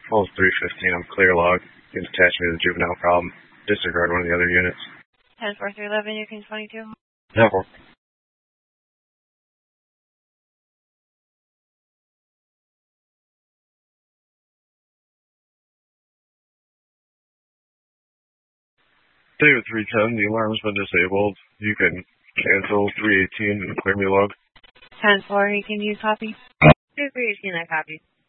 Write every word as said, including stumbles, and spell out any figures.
Pulse three fifteen, I'm clear log. You can attach me to the juvenile problem. Disregard one of the other units. ten four three eleven, you can twenty-two. Never. David three ten, the alarm's been disabled. You can cancel three eighteen and clear me log. ten four, you can use copy. two three eighteen, I copy.